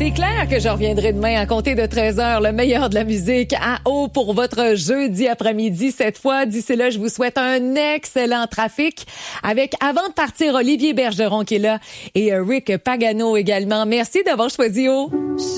C'est clair que je reviendrai demain à compter de 13h, le meilleur de la musique à eau pour votre jeudi après-midi cette fois. D'ici là, je vous souhaite un excellent trafic avec, avant de partir, Olivier Bergeron qui est là et Rick Pagano également. Merci d'avoir choisi eau.